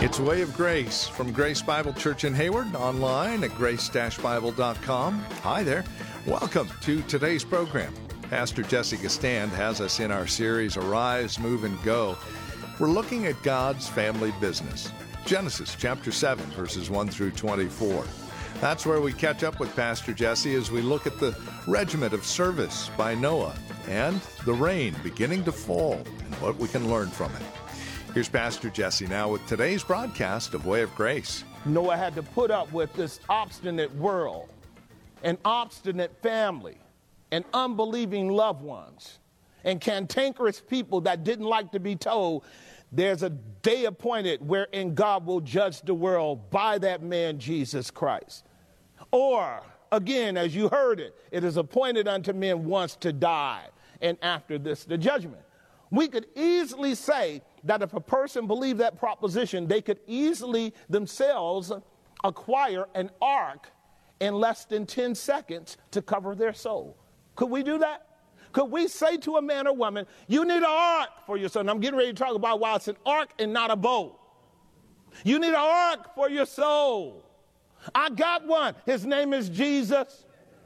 It's Way of Grace from Grace Bible Church in Hayward, online at grace-bible.com. Hi there. Welcome to today's program. Pastor Jesse Gistand has us in our series, Arise, Move, and Go. We're looking at God's family business. Genesis chapter 7, verses 1 through 24. That's where we catch up with Pastor Jesse as we look at the regiment of service by Noah and the rain beginning to fall and what we can learn from it. Here's Pastor Jesse now with today's broadcast of Way of Grace. Noah had to put up with this obstinate world, an obstinate family, and unbelieving loved ones, and cantankerous people that didn't like to be told there's a day appointed wherein God will judge the world by that man, Jesus Christ. Or, again, as you heard it, it is appointed unto men once to die, and after this, the judgment. We could easily say that if a person believed that proposition, they could easily themselves acquire an ark in less than 10 seconds to cover their soul. Could we do that? Could we say to a man or woman, you need an ark for your soul? And I'm getting ready to talk about why it's an ark and not a boat. You need an ark for your soul. I got one. His name is Jesus.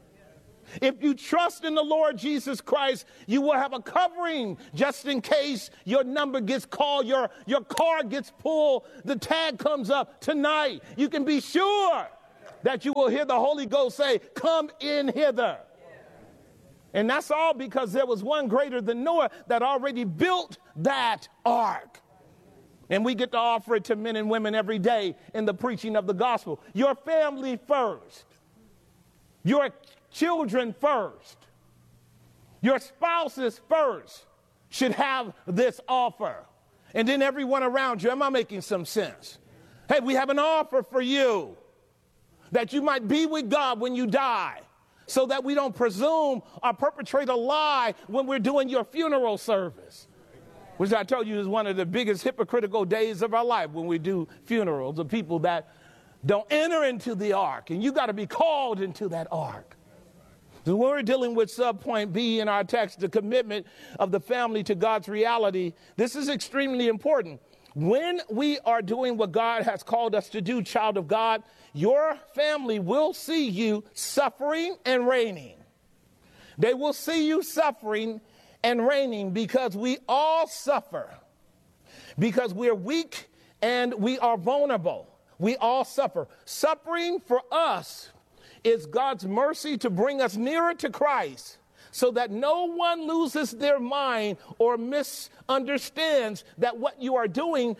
If you trust in the Lord Jesus Christ, you will have a covering just in case your number gets called, your car gets pulled, the tag comes up tonight. You can be sure that you will hear the Holy Ghost say, come in hither. And that's all because there was one greater than Noah that already built that ark. And we get to offer it to men and women every day in the preaching of the gospel. Your family first. Your children first. Your spouses first should have this offer. And then everyone around you. Am I making some sense? Hey, we have an offer for you that you might be with God when you die, so that we don't presume or perpetrate a lie when we're doing your funeral service, which I told you is one of the biggest hypocritical days of our life, when we do funerals of people that don't enter into the ark, and you got to be called into that ark. So when we're dealing with subpoint B in our text, the commitment of the family to God's reality, this is extremely important. When we are doing what God has called us to do, child of God, your family will see you suffering and reigning. They will see you suffering and reigning because we all suffer. Because we're weak and we are vulnerable. We all suffer. Suffering for us is God's mercy to bring us nearer to Christ, so that no one loses their mind or misunderstands that what you are doing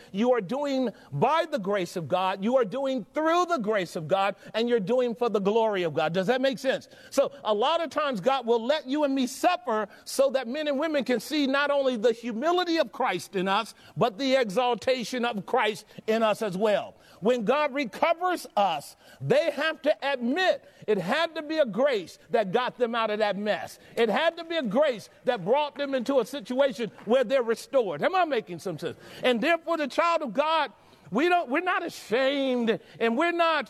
by the grace of God, you are doing through the grace of God, and you're doing for the glory of God. Does that make sense? So a lot of times God will let you and me suffer so that men and women can see not only the humility of Christ in us, but the exaltation of Christ in us as well. When God recovers us, they have to admit it had to be a grace that got them out of that mess. It had to be a grace that brought them into a situation where they're restored. Am I making some sense? And therefore, the child of God, we're not ashamed, and we're not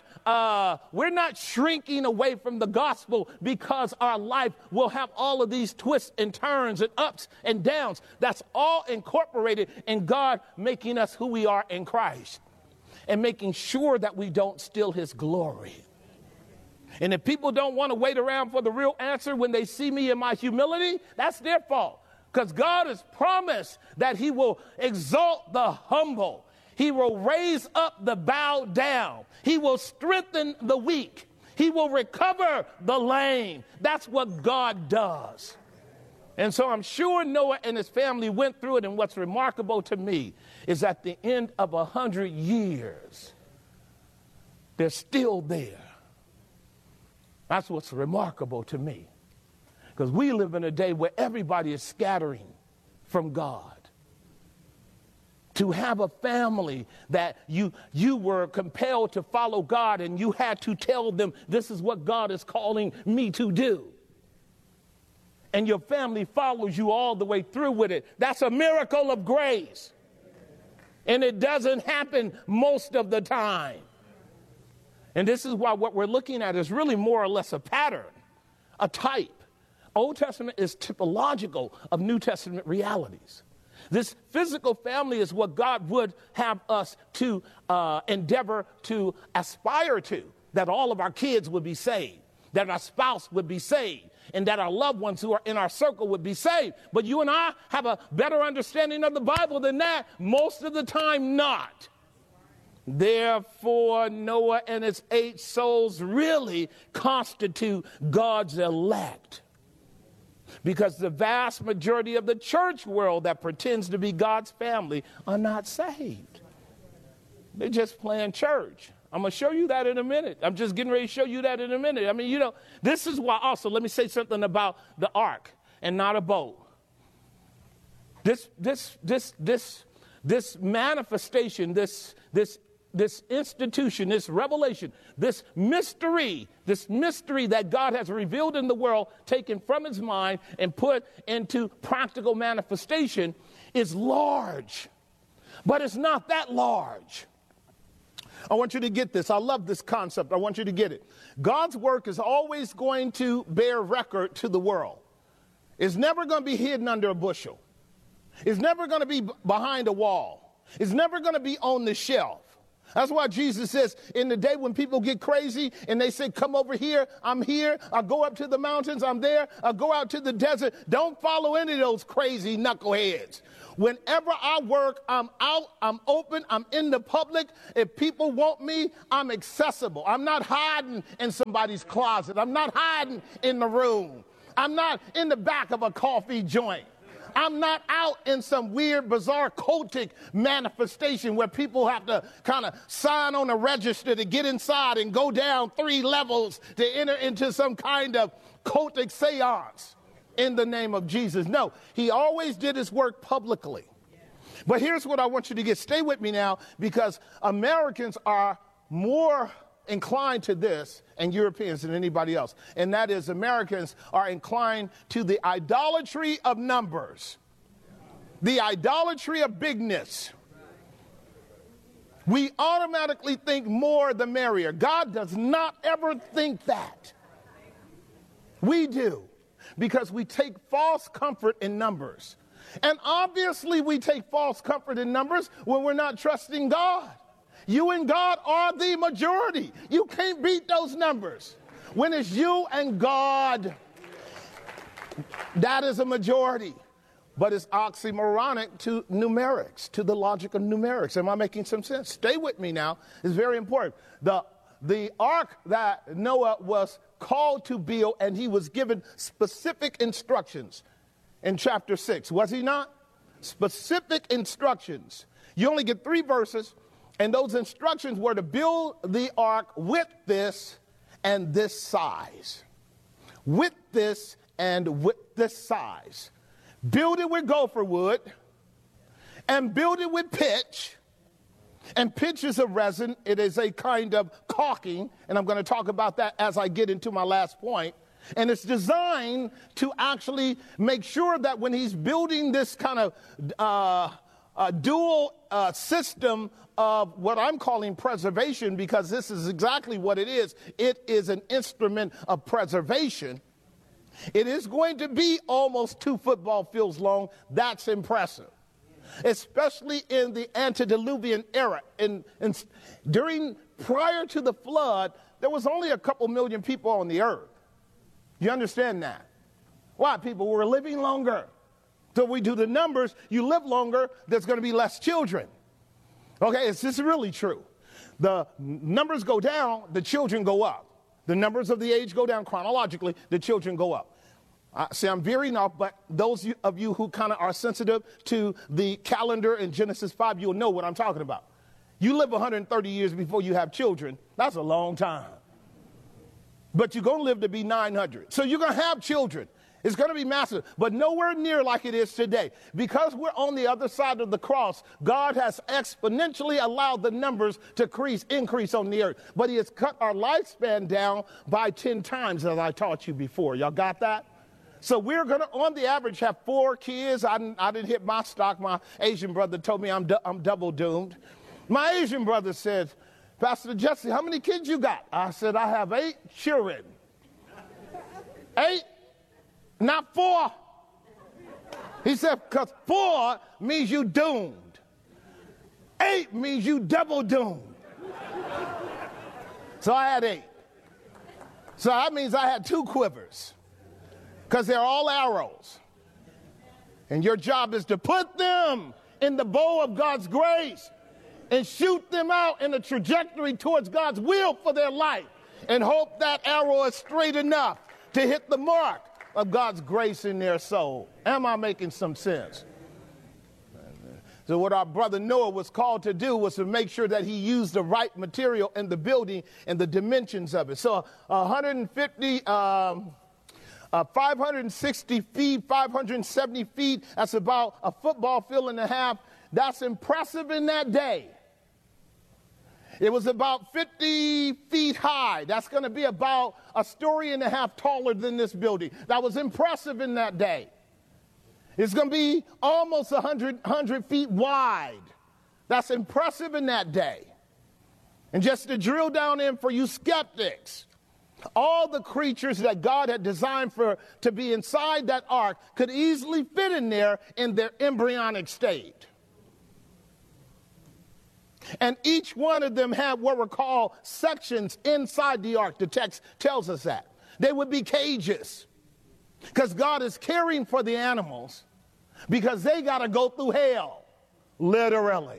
shrinking away from the gospel because our life will have all of these twists and turns and ups and downs. That's all incorporated in God making us who we are in Christ, and making sure that we don't steal his glory. And if people don't want to wait around for the real answer when they see me in my humility, that's their fault. Because God has promised that he will exalt the humble. He will raise up the bowed down. He will strengthen the weak. He will recover the lame. That's what God does. And so I'm sure Noah and his family went through it, and what's remarkable to me is at the end of 100 years, they're still there. That's what's remarkable to me, because we live in a day where everybody is scattering from God. To have a family that you were compelled to follow God, and you had to tell them, this is what God is calling me to do. And your family follows you all the way through with it. That's a miracle of grace. And it doesn't happen most of the time. And this is why what we're looking at is really more or less a pattern, a type. Old Testament is typological of New Testament realities. This physical family is what God would have us to endeavor to aspire to, that all of our kids would be saved, that our spouse would be saved, and that our loved ones who are in our circle would be saved. But you and I have a better understanding of the Bible than that. Most of the time, not. Therefore, Noah and his 8 souls really constitute God's elect. Because the vast majority of the church world that pretends to be God's family are not saved. They're just playing church. I'm going to show you that in a minute. I'm just getting ready to show you that in a minute. I mean, this is why also, let me say something about the ark and not a boat. This manifestation, this institution, this revelation, this mystery that God has revealed in the world, taken from his mind and put into practical manifestation, is large. But it's not that large. I want you to get this. I love this concept. I want you to get it. God's work is always going to bear record to the world. It's never going to be hidden under a bushel. It's never going to be behind a wall. It's never going to be on the shelf. That's why Jesus says, in the day when people get crazy and they say, come over here, I'm here. I'll go up to the mountains, I'm there. I'll go out to the desert. Don't follow any of those crazy knuckleheads. Whenever I work, I'm out, I'm open, I'm in the public. If people want me, I'm accessible. I'm not hiding in somebody's closet. I'm not hiding in the room. I'm not in the back of a coffee joint. I'm not out in some weird, bizarre, cultic manifestation where people have to kind of sign on a register to get inside and go down 3 levels to enter into some kind of cultic seance in the name of Jesus. No, he always did his work publicly. But here's what I want you to get. Stay with me now, because Americans are more inclined to this, and Europeans than anybody else. And that is, Americans are inclined to the idolatry of numbers, the idolatry of bigness. We automatically think more the merrier. God does not ever think that. We do, because we take false comfort in numbers. And obviously we take false comfort in numbers when we're not trusting God. You and God are the majority. You can't beat those numbers. When it's you and God, that is a majority. But it's oxymoronic to numerics, to the logic of numerics. Am I making some sense? Stay with me now. It's very important. The ark that Noah was called to build, and he was given specific instructions in chapter 6, was he not? Specific instructions. You only get 3 verses. And those instructions were to build the ark with this and this size. With this and with this size. Build it with gopher wood and build it with pitch. And pitch is a resin. It is a kind of caulking. And I'm going to talk about that as I get into my last point. And it's designed to actually make sure that when he's building this kind of dual system of what I'm calling preservation, because this is exactly what it is. It is an instrument of preservation. It is going to be almost 2 football fields long. That's impressive, especially in the antediluvian era. Prior to the flood, there was only a couple million people on the earth. You understand that? Why? People were living longer. So we do the numbers, you live longer, there's going to be less children. Okay, this is really true. The numbers go down, the children go up. The numbers of the age go down chronologically, the children go up. See, I'm veering off, but those of you who kind of are sensitive to the calendar in Genesis 5, you'll know what I'm talking about. You live 130 years before you have children. That's a long time. But you're going to live to be 900. So you're going to have children. It's going to be massive, but nowhere near like it is today. Because we're on the other side of the cross, God has exponentially allowed the numbers to increase on the earth. But he has cut our lifespan down by 10 times, as I taught you before. Y'all got that? So we're going to, on the average, have 4 kids. I didn't hit my stock. My Asian brother told me I'm double doomed. My Asian brother said, Pastor Jesse, how many kids you got? I said, I have 8 children. 8? Not 4. He said, because 4 means you doomed. 8 means you double doomed. So I had 8. So that means I had 2 quivers, because they're all arrows. And your job is to put them in the bow of God's grace and shoot them out in a trajectory towards God's will for their life, and hope that arrow is straight enough to hit the mark of God's grace in their soul. Am I making some sense? So what our brother Noah was called to do was to make sure that he used the right material in the building and the dimensions of it. So 560 feet, 570 feet, that's about a football field and a half. That's impressive in that day. It was about 50 feet high. That's going to be about a story and a half taller than this building. That was impressive in that day. It's going to be almost 100 feet wide. That's impressive in that day. And just to drill down in for you skeptics, all the creatures that God had designed to be inside that ark could easily fit in there in their embryonic state. And each one of them had what were called sections inside the ark. The text tells us that. They would be cages, because God is caring for the animals, because they got to go through hell, literally.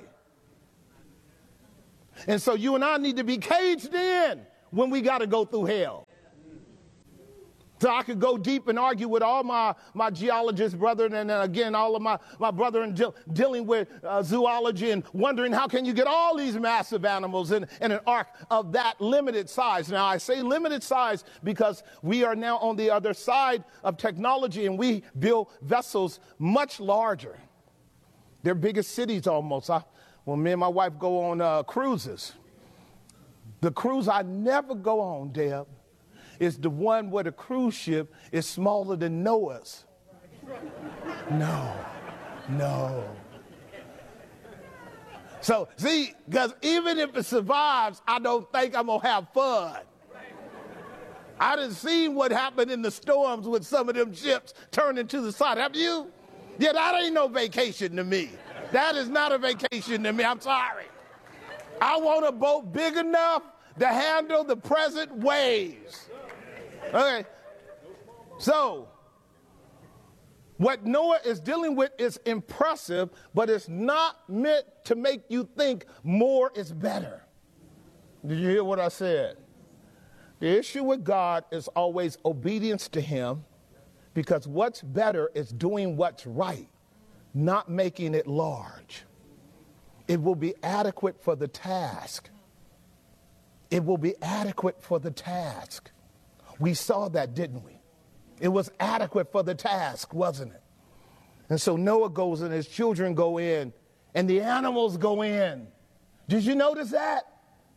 And so you and I need to be caged in when we got to go through hell. So I could go deep and argue with all my geologist brethren, and then again, all of my brethren dealing with zoology and wondering how can you get all these massive animals in an ark of that limited size. Now, I say limited size because we are now on the other side of technology, and we build vessels much larger. They're bigger cities almost. When me and my wife go on cruises, the cruise I never go on, Deb, is the one where the cruise ship is smaller than Noah's. No. So, see, because even if it survives, I don't think I'm going to have fun. I done seen what happened in the storms with some of them ships turning to the side. Have you? Yeah, that ain't no vacation to me. That is not a vacation to me. I'm sorry. I want a boat big enough to handle the present waves. Okay, so what Noah is dealing with is impressive, but it's not meant to make you think more is better. Did you hear what I said? The issue with God is always obedience to him, because what's better is doing what's right, not making it large. It will be adequate for the task. It will be adequate for the task. We saw that, didn't we? It was adequate for the task, wasn't it? And so Noah goes and his children go in and the animals go in. Did you notice that?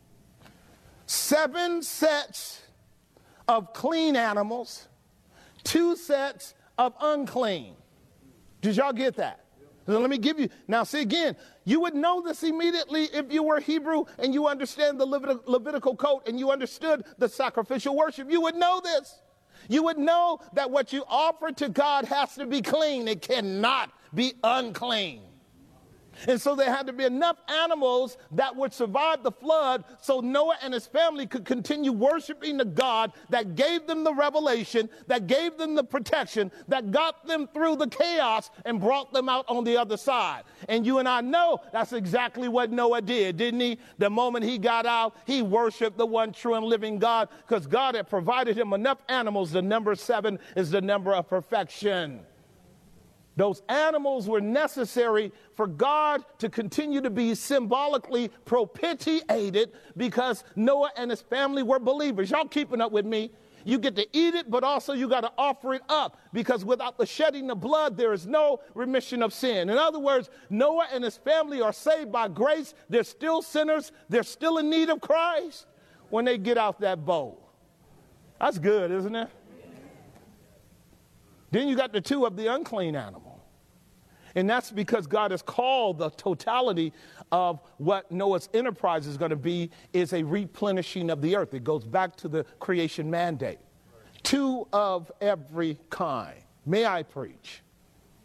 7 sets of clean animals, 2 sets of unclean. Did y'all get that? So let me give you, now see again, you would know this immediately if you were Hebrew and you understand the Levitical code and you understood the sacrificial worship. You would know this. You would know that what you offer to God has to be clean. It cannot be unclean. And so there had to be enough animals that would survive the flood so Noah and his family could continue worshiping the God that gave them the revelation, that gave them the protection, that got them through the chaos and brought them out on the other side. And you and I know that's exactly what Noah did, didn't he? The moment he got out, he worshiped the one true and living God, because God had provided him enough animals. The number 7 is the number of perfection. Those animals were necessary for God to continue to be symbolically propitiated, because Noah and his family were believers. Y'all keeping up with me? You get to eat it, but also you got to offer it up, because without the shedding of blood, there is no remission of sin. In other words, Noah and his family are saved by grace. They're still sinners. They're still in need of Christ when they get out that boat. That's good, isn't it? Then you got the 2 of the unclean animal. And that's because God has called the totality of what Noah's enterprise is going to be is a replenishing of the earth. It goes back to the creation mandate. 2 of every kind. May I preach?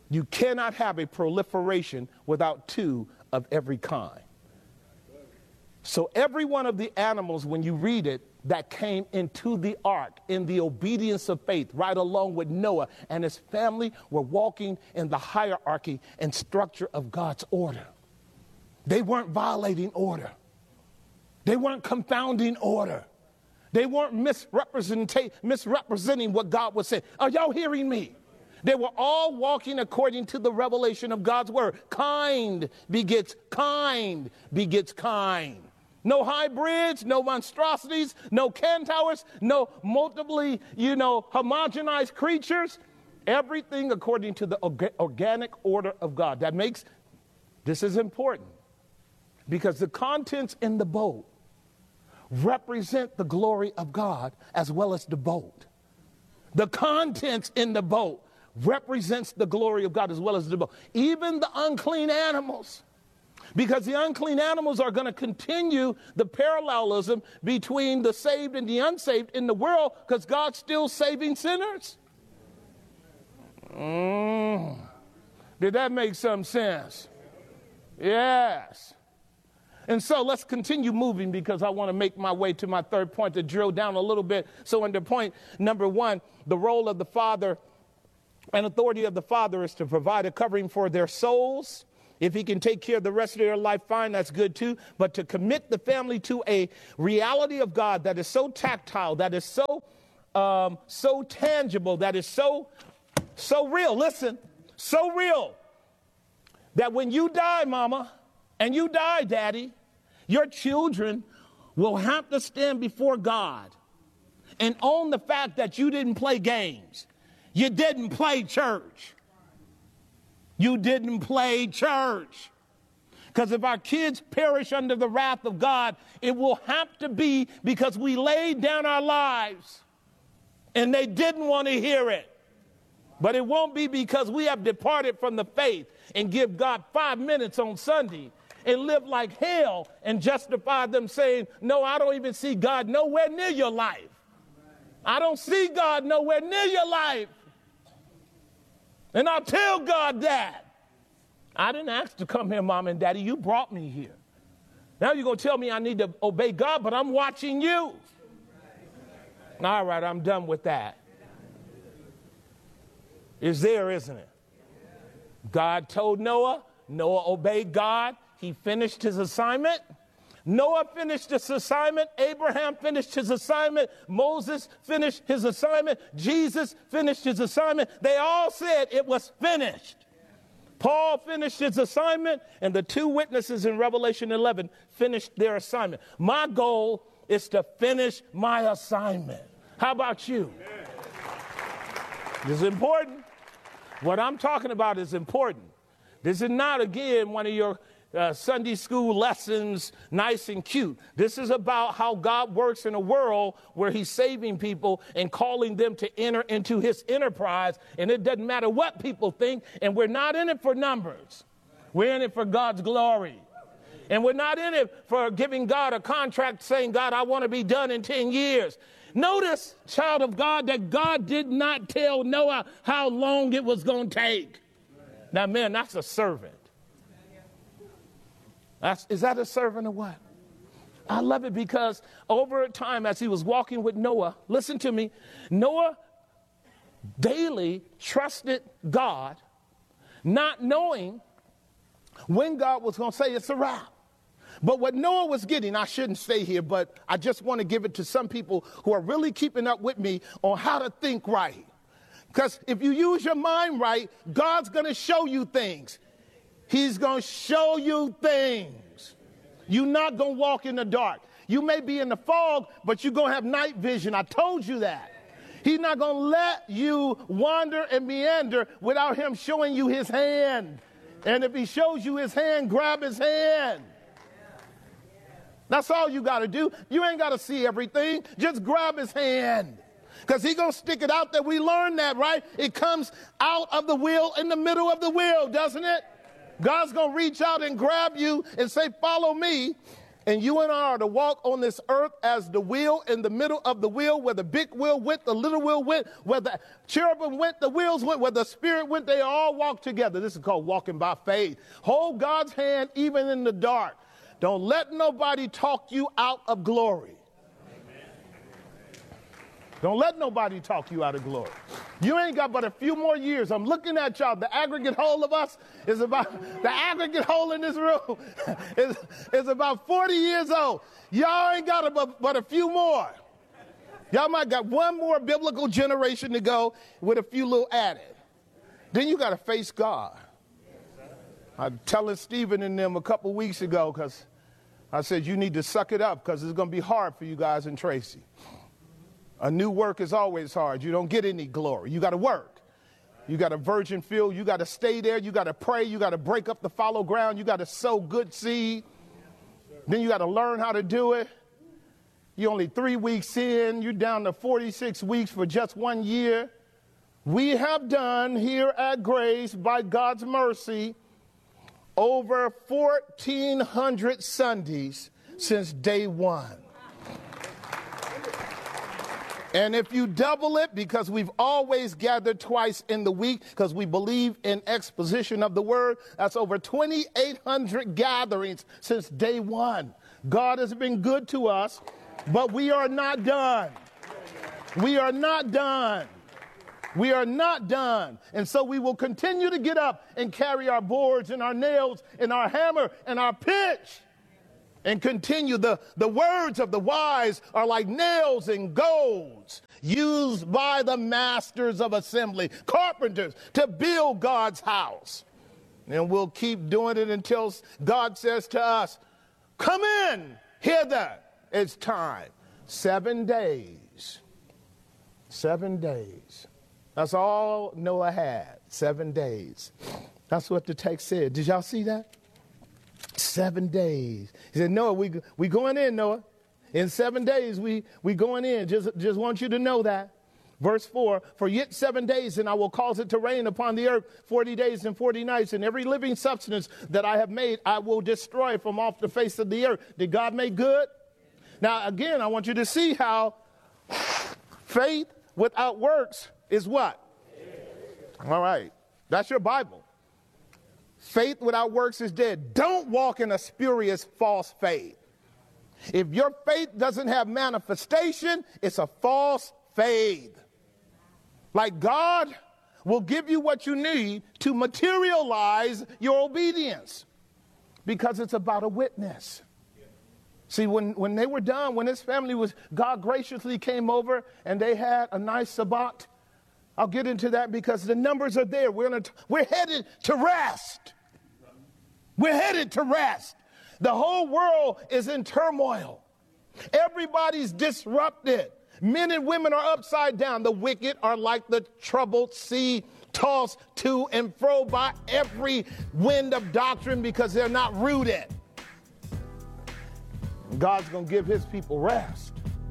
You cannot have a proliferation without two of every kind. So every one of the animals, when you read it, that came into the ark in the obedience of faith, right along with Noah and his family, were walking in the hierarchy and structure of God's order. They weren't violating order. They weren't confounding order. They weren't misrepresenting what God was saying. Are y'all hearing me? They were all walking according to the revelation of God's word. Kind begets kind begets kind. No hybrids, no monstrosities, no centaurs, no multiply, homogenized creatures. Everything according to the organic order of God. This is important because the contents in the boat represent the glory of God as well as the boat. The contents in the boat represents the glory of God as well as the boat. Even the unclean animals. Because the unclean animals are going to continue the parallelism between the saved and the unsaved in the world because God's still saving sinners. Did that make some sense? Yes. And so let's continue moving because I want to make my way to my third point to drill down a little bit. So under point number 1, the role of the Father and authority of the Father is to provide a covering for their souls. If he can take care of the rest of their life, fine, that's good too. But to commit the family to a reality of God that is so tactile, that is so tangible, that is so real. Listen, so real that when you die, mama, and you die, daddy, your children will have to stand before God and own the fact that you didn't play games. You didn't play church. You didn't play church. Because if our kids perish under the wrath of God, it will have to be because we laid down our lives and they didn't want to hear it. But it won't be because we have departed from the faith and give God 5 minutes on Sunday and live like hell and justify them saying, no, I don't even see God nowhere near your life. I don't see God nowhere near your life. And I'll tell God that. I didn't ask to come here, Mom and Daddy. You brought me here. Now you're going to tell me I need to obey God, but I'm watching you. All right, I'm done with that. It's there, isn't it? God told Noah. Noah obeyed God. He finished his assignment. Noah finished his assignment. Abraham finished his assignment. Moses finished his assignment. Jesus finished his assignment. They all said it was finished. Paul finished his assignment, and the 2 witnesses in Revelation 11 finished their assignment. My goal is to finish my assignment. How about you? This is important. What I'm talking about is important. This is not, again, one of your Sunday school lessons, nice and cute. This is about how God works in a world where he's saving people and calling them to enter into his enterprise. And it doesn't matter what people think. And we're not in it for numbers. We're in it for God's glory. And we're not in it for giving God a contract saying, God, I want to be done in 10 years. Notice, child of God, that God did not tell Noah how long it was going to take. Now, man, that's a servant. Is that a servant or what? I love it because over time as he was walking with Noah, listen to me, Noah daily trusted God, not knowing when God was going to say it's a wrap. But what Noah was getting, I shouldn't stay here, but I just want to give it to some people who are really keeping up with me on how to think right. Because if you use your mind right, God's going to show you things. He's going to show you things. You're not going to walk in the dark. You may be in the fog, but you're going to have night vision. I told you that. He's not going to let you wander and meander without him showing you his hand. And if he shows you his hand, grab his hand. That's all you got to do. You ain't got to see everything. Just grab his hand. Because he's going to stick it out there. We learned that, right? It comes out of the wheel in the middle of the wheel, doesn't it? God's going to reach out and grab you and say, follow me. And you and I are to walk on this earth as the wheel in the middle of the wheel, where the big wheel went, the little wheel went, where the cherubim went, the wheels went, where the Spirit went, they all walk together. This is called walking by faith. Hold God's hand even in the dark. Don't let nobody talk you out of glory. Don't let nobody talk you out of glory. You ain't got but a few more years. I'm looking at y'all. The aggregate whole of us is about, the aggregate whole in this room is about 40 years old. Y'all ain't got but a few more. Y'all might got one more biblical generation to go with a few little added. Then you got to face God. I was telling Stephen and them a couple weeks ago, because I said, you need to suck it up, because it's going to be hard for you guys and Tracy. A new work is always hard. You don't get any glory. You got to work. You got a virgin field. You got to stay there. You got to pray. You got to break up the fallow ground. You got to sow good seed. Then you got to learn how to do it. You're only 3 weeks in. You're down to 46 weeks for just 1 year. We have done here at Grace, by God's mercy, over 1,400 Sundays since day one. And if you double it, because we've always gathered twice in the week, because we believe in exposition of the word, that's over 2,800 gatherings since day one. God has been good to us, but we are not done. We are not done. We are not done. And so we will continue to get up and carry our boards and our nails and our hammer and our pitch. And continue. The words of the wise are like nails and goads used by the masters of assembly, carpenters, to build God's house. And we'll keep doing it until God says to us, come in, hither, it's time. 7 days. 7 days. That's all Noah had, 7 days. That's what the text said. Did y'all see that? 7 days. He said, Noah, we going in, Noah. In 7 days, we going in. Just want you to know that. Verse 4, for yet 7 days, and I will cause it to rain upon the earth 40 days and 40 nights, and every living substance that I have made, I will destroy from off the face of the earth. Did God make good? Now, again, I want you to see how faith without works is what? All right. That's your Bible. Faith without works is dead. Don't walk in a spurious false faith. If your faith doesn't have manifestation, it's a false faith. Like God will give you what you need to materialize your obedience, because it's about a witness. See, when they were done, when this family was, God graciously came over and they had a nice Sabbath. I'll get into that because the numbers are there. We're headed to rest. We're headed to rest. The whole world is in turmoil. Everybody's disrupted. Men and women are upside down. The wicked are like the troubled sea, tossed to and fro by every wind of doctrine, because they're not rooted. God's going to give his people rest.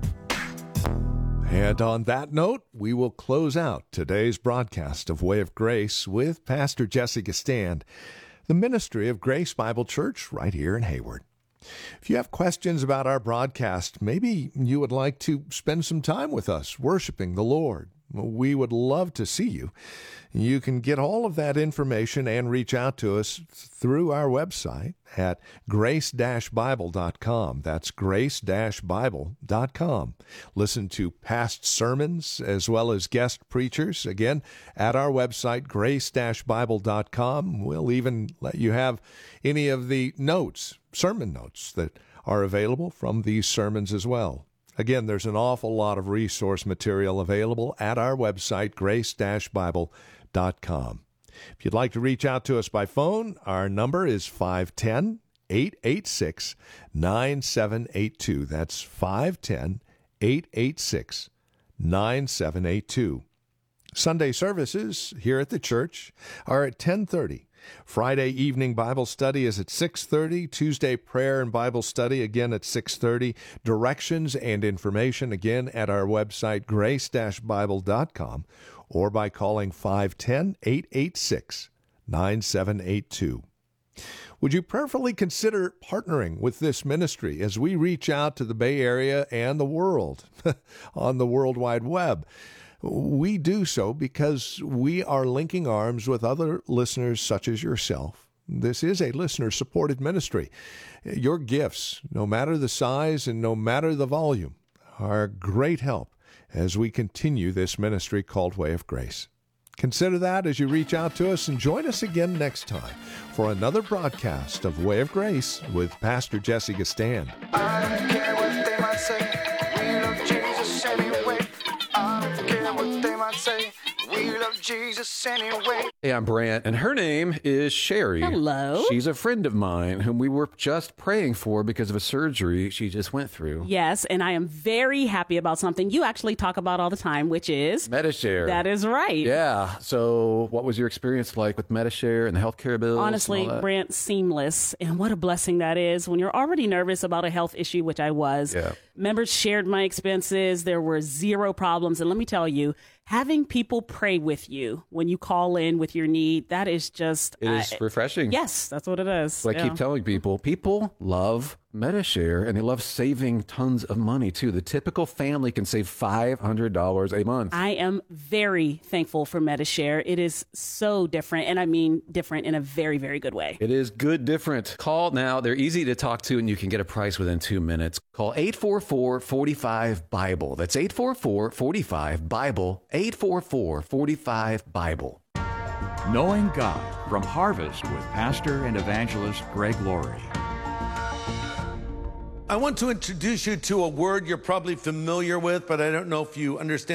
And on that note, we will close out today's broadcast of Way of Grace with Pastor Jesse Gistand, the ministry of Grace Bible Church right here in Hayward. If you have questions about our broadcast, maybe you would like to spend some time with us worshiping the Lord, we would love to see you. You can get all of that information and reach out to us through our website at grace-bible.com. That's grace-bible.com. Listen to past sermons as well as guest preachers, again, at our website, grace-bible.com. We'll even let you have any of the notes, sermon notes, that are available from these sermons as well. Again, there's an awful lot of resource material available at our website, grace-bible.com. If you'd like to reach out to us by phone, our number is 510-886-9782. That's 510-886-9782. Sunday services here at the church are at 10:30. Friday evening Bible study is at 6:30. Tuesday prayer and Bible study again at 6:30. Directions and information again at our website, grace-bible.com, or by calling 510-886-9782. Would you prayerfully consider partnering with this ministry as we reach out to the Bay Area and the world on the World Wide Web? We do so because we are linking arms with other listeners such as yourself. This is a listener-supported ministry. Your gifts, no matter the size and no matter the volume, are great help as we continue this ministry called Way of Grace. Consider that as you reach out to us, and join us again next time for another broadcast of Way of Grace with Pastor Jesse Gistand. I don't care what they might say, we love Jesus anyway. I don't care what they might say, we love Jesus anyway. Hey, I'm Brant, and her name is Sherry. Hello. She's a friend of mine whom we were just praying for because of a surgery she just went through. Yes, and I am very happy about something you actually talk about all the time, which is Medi-Share. That is right. Yeah. So what was your experience like with Medi-Share and the healthcare bills? Honestly, Brant, seamless. And what a blessing that is when you're already nervous about a health issue, which I was. Yeah. Members shared my expenses. There were zero problems. And let me tell you, having people pray with you when you call in with your need, that is just... It is refreshing. Yes, that's what it is. What I keep telling people, people love Medi-Share, and they love saving tons of money, too. The typical family can save $500 a month. I am very thankful for Medi-Share. It is so different, and I mean different in a very, very good way. It is good different. Call now. They're easy to talk to, and you can get a price within 2 minutes. Call 844-45-BIBLE. That's 844-45-BIBLE. 844-45-BIBLE. Knowing God from Harvest with Pastor and Evangelist Greg Laurie. I want to introduce you to a word you're probably familiar with, but I don't know if you understand